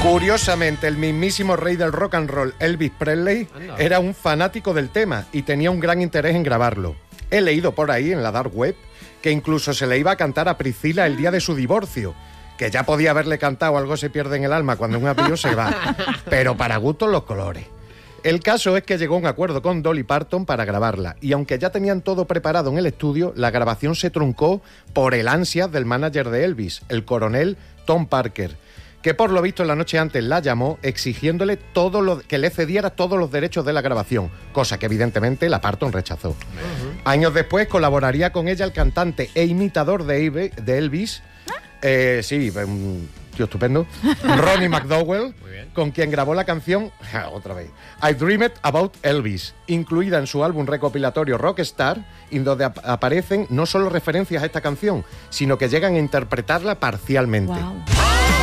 Curiosamente, el mismísimo rey del rock and roll, Elvis Presley, era un fanático del tema y tenía un gran interés en grabarlo. He leído por ahí, en la dark web, que incluso se le iba a cantar a Priscila el día de su divorcio, que ya podía haberle cantado Algo se pierde en el alma cuando un apellido se va, pero para gustos los colores. El caso es que llegó a un acuerdo con Dolly Parton para grabarla, y aunque ya tenían todo preparado en el estudio, la grabación se truncó por el ansias del manager de Elvis, el coronel Tom Parker, que por lo visto la noche antes la llamó exigiéndole que le cediera todos los derechos de la grabación, cosa que evidentemente la Parton rechazó. Años después colaboraría con ella el cantante e imitador de Elvis, un tío estupendo, Ronnie McDowell, con quien grabó la canción, otra vez, I Dreamed About Elvis, incluida en su álbum recopilatorio Rockstar, en donde aparecen no solo referencias a esta canción, sino que llegan a interpretarla parcialmente. Wow.